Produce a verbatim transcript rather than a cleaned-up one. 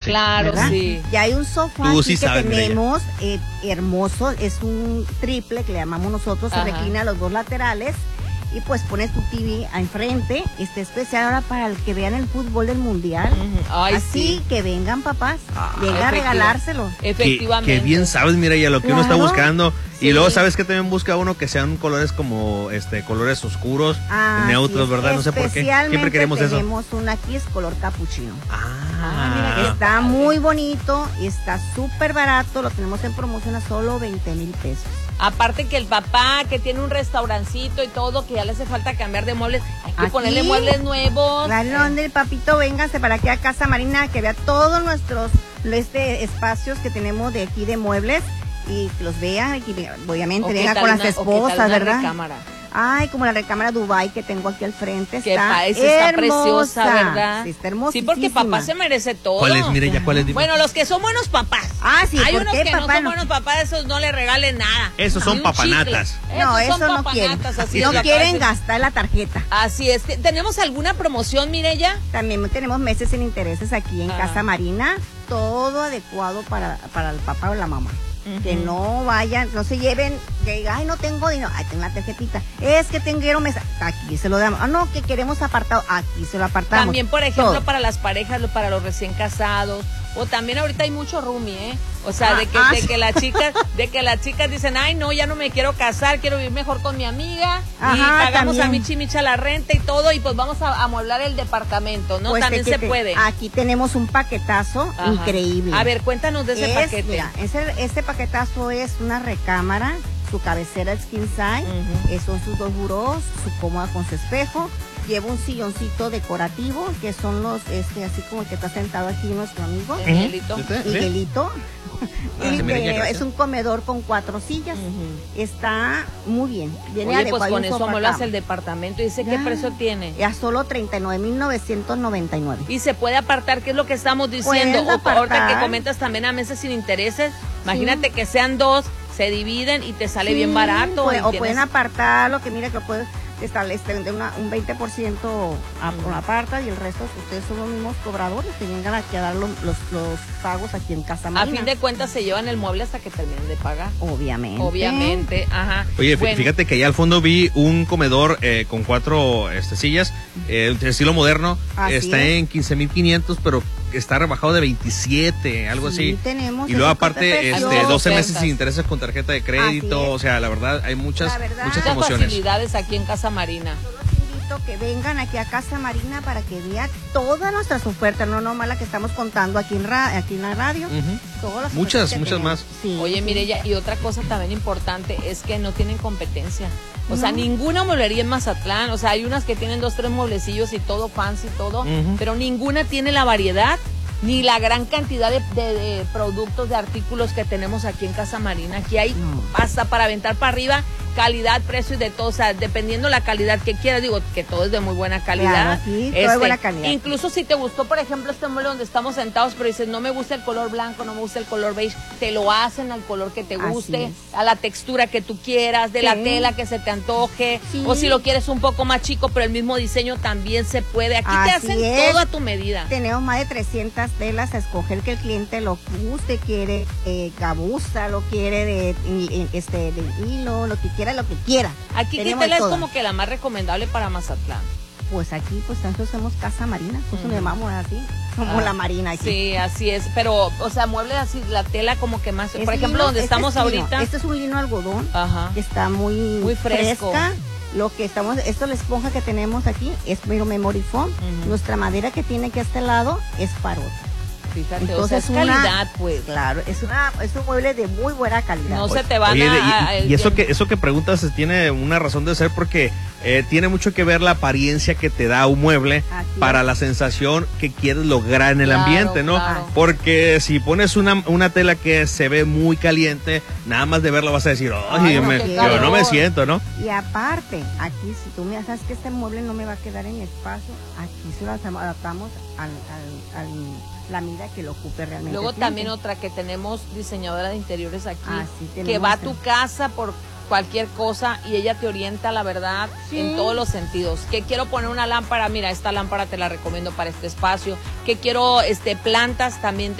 Claro, ¿verdad? sí. Y hay un sofá Tú aquí sí que sabes, tenemos eh, hermoso, es un triple que le llamamos nosotros, Ajá. se reclina a los dos laterales y pues pones tu T V enfrente, está especial ahora para el que vean el fútbol del mundial. Ujú. Ay, Así sí. que vengan papás, Ah, venga a efectiva- regalárselo. Que, Efectivamente. que bien sabes, mira, ya lo que uno está Claro. buscando. Sí. Y luego sabes que también busca uno que sean colores como este colores oscuros, Ah, neutros, sí, ¿verdad? No sé por qué. Siempre especialmente queremos eso. tenemos una aquí, es color capuchino. Ah, mira Ah, que Está padre. muy bonito y está súper barato, lo tenemos en promoción a solo veinte mil pesos. Aparte que el papá que tiene un restaurancito y todo, que ya le hace falta cambiar de muebles, hay que Aquí. ponerle muebles nuevos. Claro, donde el papito, véngase para aquí a Casa Marina, que vea todos nuestros este, espacios que tenemos de aquí de muebles y que los vea, y que, obviamente O qué venga tal con las una- o qué tal esposas, una ¿verdad? recámara. Ay, como la recámara Dubai que tengo aquí al frente, Que está pa- esa está hermosa. preciosa, ¿verdad? Sí, está hermosa. Sí, porque papá se merece todo. ¿cuál es? Mire, ya cuál es. Dime. Bueno, los que son buenos papás. Ah, sí, Hay ¿por unos qué, que no papá? son No. buenos papás, esos no le regalen nada. Esos son Ni un papanatas. chicle. No, Esos eso son no quieren. papanatas, así No es, lo quieren acabas de- gastar la tarjeta. Así es. ¿Tenemos alguna promoción, Mireya? También tenemos meses sin intereses aquí en Ah. Casa Marina, todo adecuado para, para el papá o la mamá. Ujú. Que no vayan, no se lleven, que digan, ay, no tengo dinero, ay, tengo una tarjetita. Es que tengo mesa, aquí se lo damos. Ah, no, que queremos apartado, aquí se lo apartamos. También, por ejemplo, Todo. para las parejas, lo- para los recién casados, o también ahorita hay mucho roomie, ¿eh? O sea, Ah, de que, ah, de sí. que las chicas, de que las chicas dicen, ay, no, ya no me quiero casar, quiero vivir mejor con mi amiga, y Ajá, pagamos a también. Michi Micha la renta y todo, y pues vamos a amueblar el departamento, ¿no? Pues, También que se te- puede. Aquí tenemos un paquetazo Ajá. increíble. A ver, cuéntanos de ese Es, paquete. Mira, ese, este paquetazo es una recámara, su cabecera es king size, Ujú. eh, son sus dos burós, su cómoda con su espejo, lleva un silloncito decorativo, que son los, este, así como el que está sentado aquí nuestro amigo, El Miguelito. ¿Este? ¿Sí? Miguelito. Ah, Y sí, mire, que ya, gracias. es un comedor con cuatro sillas. Ujú. Está muy bien. Viene Oye, pues adecuado con un eso sofá amueblas cama. el departamento. ¿Y dice qué Ya. precio tiene? Y a solo treinta y nueve mil novecientos noventa y nueve. Y se puede apartar, que es lo que estamos diciendo. Puedes O ahorita que apartar. comentas también a meses sin intereses, imagínate que sean dos, se dividen y te sale bien barato. Puede- y o tienes- pueden apartar lo que mira que puede establecer de una, un veinte por ciento a- Ujú. aparta y el resto ustedes son los mismos cobradores que vengan aquí a dar los, los, los pagos aquí en Casa A Marina. fin de cuentas se llevan el mueble hasta que terminen de pagar. Obviamente. Obviamente, ajá. Oye, fí- Bueno, fíjate que allá al fondo vi un comedor eh, con cuatro este, sillas, eh, de estilo moderno. Así está es. en quince mil quinientos, pero está rebajado de veintisiete, algo Sí, así. tenemos Y luego ese corte aparte, precioso. este, Hay doce ofertas. meses sin intereses con tarjeta de crédito. Así es. O sea, la verdad, hay muchas, La verdad. muchas muchas promociones. facilidades aquí en Casa Marina. Yo los invito que vengan aquí a Casa Marina para que vean todas nuestras ofertas, no nomás la que estamos contando aquí en, ra- aquí en la radio. Ujú. Todas las Muchas, ofertas que muchas tenemos. más. Sí, Oye, sí. Mireya, y otra cosa también importante es que no tienen competencia. O sea, No. ninguna mueblería en Mazatlán. O sea, hay unas que tienen dos, tres mueblecillos y todo fancy y todo, Ujú. pero ninguna tiene la variedad ni la gran cantidad de, de- de productos, de artículos que tenemos aquí en Casa Marina. Aquí hay No. hasta para aventar para arriba, calidad, precio y de todo. O sea, dependiendo la calidad que quieras, digo que todo es de muy buena calidad. Claro, sí, todo es buena calidad. Incluso si te gustó, por ejemplo, este mueble donde estamos sentados, pero dices, no me gusta el color blanco, no me gusta el color beige, te lo hacen al color que te Así guste, es. a la textura que tú quieras, de la Sí. tela que se te antoje, Sí. o si lo quieres un poco más chico, pero el mismo diseño también se puede. Aquí te Así hacen es. todo a tu medida. Tenemos más de trescientas telas a escoger que el cliente lo guste, quiere eh, gabuza, lo quiere de, eh, este, de hilo, lo que quiera, lo que quiera. Aquí qué Tenemos tela es todo. como que la más recomendable para Mazatlán. Pues aquí, pues nosotros somos Casa Marina, pues Ujú. le llamamos así, somos Ah, la Marina aquí. Sí, así es, pero, o sea, muebles así, la tela como que más, Es por ejemplo, lino, donde este estamos es lino, ahorita. Este es un lino algodón, Ajá. que está muy, Muy fresco. fresca. Lo que estamos, esto la esponja que tenemos aquí es mero memory foam. Ujú. Nuestra madera que tiene aquí a este lado es parota. Fíjate, Entonces o sea, es una- calidad, pues. Claro, es una, es un mueble de muy buena calidad. No se te van Oye, a... de- a- y, y eso que eso que preguntas tiene una razón de ser porque eh, tiene mucho que ver la apariencia que te da un mueble Así para es. la sensación que quieres lograr en el Claro, ambiente, ¿no? claro. Porque si pones una, una tela que se ve muy caliente, nada más de verla vas a decir, Ay, "Ay, no, me- qué yo no me calor". siento, ¿no? Y aparte, aquí si tú me sabes que este mueble no me va a quedar en espacio, aquí se lo adaptamos al, al, al- la medida que lo ocupe realmente. Luego el cliente. también otra que tenemos diseñadora de interiores aquí, Ah, sí, que tenemos va a esa. tu casa por cualquier cosa y ella te orienta, la verdad, Sí. en todos los sentidos. Que quiero poner una lámpara, mira, esta lámpara te la recomiendo para este espacio. Que quiero este plantas, también